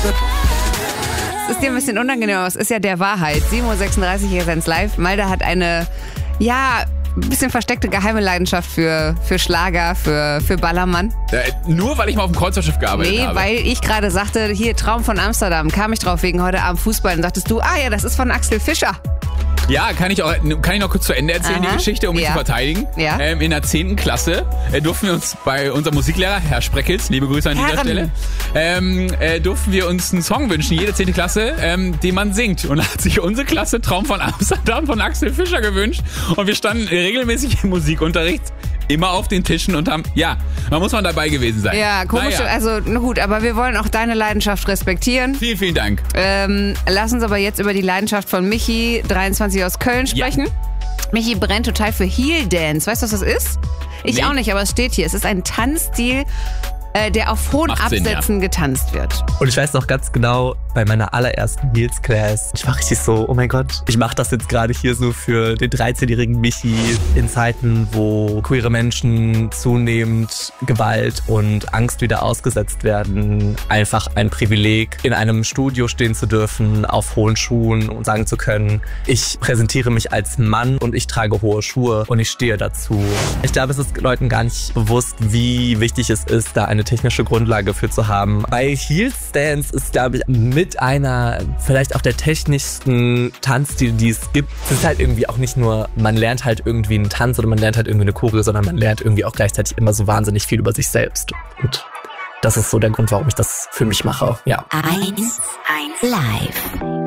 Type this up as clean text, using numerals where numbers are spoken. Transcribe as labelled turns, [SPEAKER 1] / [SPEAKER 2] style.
[SPEAKER 1] Es ist dir ein bisschen unangenehm, aber es ist ja der Wahrheit. 7.36 Uhr hier sind live. Malte hat eine, ein bisschen versteckte geheime Leidenschaft für Schlager, für Ballermann.
[SPEAKER 2] Nur weil ich mal auf dem Kreuzfahrtschiff gearbeitet habe.
[SPEAKER 1] Nee, weil ich gerade sagte, hier Traum von Amsterdam, kam ich drauf wegen heute Abend Fußball. Und sagtest du, das ist von Axel Fischer.
[SPEAKER 2] Ja, kann ich noch kurz zu Ende erzählen, die Geschichte, um mich zu verteidigen.
[SPEAKER 1] Ja.
[SPEAKER 2] In der 10. Klasse durften wir uns bei unserem Musiklehrer, Herr Spreckels, liebe Grüße an dieser Stelle, durften wir uns einen Song wünschen, jede 10. Klasse, den man singt. Und da hat sich unsere Klasse Traum von Amsterdam von Axel Fischer gewünscht. Und wir standen regelmäßig im Musikunterricht immer auf den Tischen und haben, da muss man dabei gewesen sein.
[SPEAKER 1] Ja, komisch, also na gut, aber wir wollen auch deine Leidenschaft respektieren.
[SPEAKER 2] Vielen, vielen Dank.
[SPEAKER 1] Lass uns aber jetzt über die Leidenschaft von Michi, 23 aus Köln, sprechen. Ja. Michi brennt total für Heel Dance. Weißt du, was das ist? Ich auch nicht, aber es steht hier. Es ist ein Tanzstil, der auf hohen Absätzen getanzt wird.
[SPEAKER 3] Und ich weiß noch ganz genau, bei meiner allerersten Heels Class, ich war richtig so, oh mein Gott, ich mache das jetzt gerade hier so für den 13-jährigen Michi in Zeiten, wo queere Menschen zunehmend Gewalt und Angst wieder ausgesetzt werden. Einfach ein Privileg, in einem Studio stehen zu dürfen, auf hohen Schuhen und sagen zu können, ich präsentiere mich als Mann und ich trage hohe Schuhe und ich stehe dazu. Ich glaube, es ist Leuten gar nicht bewusst, wie wichtig es ist, da eine technische Grundlage für zu haben. Bei Heels Dance ist, glaube ich, mit einer vielleicht auch der technischsten Tanzstil, die es gibt. Es ist halt irgendwie auch nicht nur, man lernt halt irgendwie einen Tanz oder man lernt halt irgendwie eine Choreo, sondern man lernt irgendwie auch gleichzeitig immer so wahnsinnig viel über sich selbst. Und das ist so der Grund, warum ich das für mich mache. Ja.
[SPEAKER 4] 1 live.